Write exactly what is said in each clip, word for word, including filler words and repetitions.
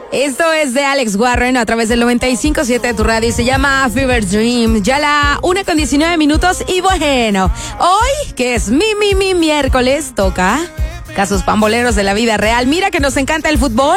Esto es de Alex Warren a través del noventa y cinco punto siete de tu radio y se llama Fever Dream. Ya la una con diecinueve minutos y bueno, hoy que es mi, mi, mi miércoles, toca casos pamboleros de la vida real. Mira que nos encanta el fútbol.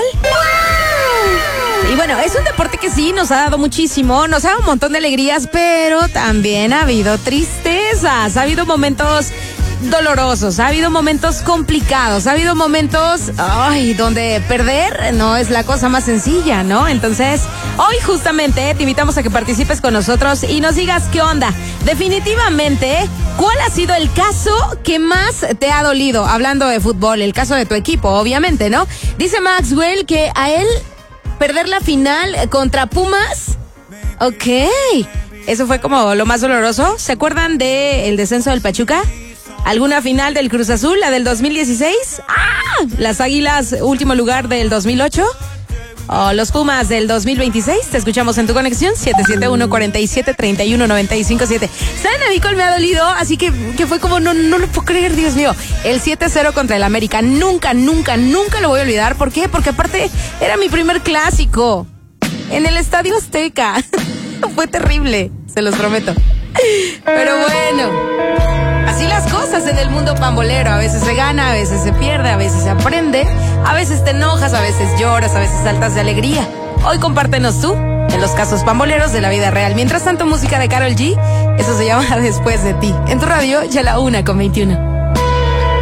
Y bueno, es un deporte que sí nos ha dado muchísimo, nos ha dado un montón de alegrías, pero también ha habido tristezas, ha habido momentos dolorosos, ha habido momentos complicados, ha habido momentos, ay, donde perder no es la cosa más sencilla, ¿no? Entonces, hoy justamente te invitamos a que participes con nosotros y nos digas qué onda. Definitivamente, ¿cuál ha sido el caso que más te ha dolido? Hablando de fútbol, el caso de tu equipo, obviamente, ¿no? Dice Maxwell que a él perder la final contra Pumas, ok, eso fue como lo más doloroso. ¿Se acuerdan del descenso del Pachuca? ¿Alguna final del Cruz Azul, la del dos mil dieciséis? ¡Ah! ¿Las Águilas, último lugar del dos mil ocho? ¿O los Pumas del dos mil veintiséis? Te escuchamos en tu conexión, siete siete uno, cuatro siete, tres uno, nueve cinco siete. ¿Saben a mí cuál me ha dolido? Así que, que fue como, no, no lo puedo creer, Dios mío. El siete cero contra el América. Nunca, nunca, nunca lo voy a olvidar. ¿Por qué? Porque aparte era mi primer clásico en el Estadio Azteca. Fue terrible, se los prometo. Pero bueno, así las cosas en el mundo pambolero. A veces se gana, a veces se pierde, a veces se aprende, a veces te enojas, a veces lloras, a veces saltas de alegría. Hoy compártenos tú en los casos pamboleros de la vida real. Mientras tanto, música de Karol G, eso se llama Después de ti. En tu radio, ya la una con veintiuno.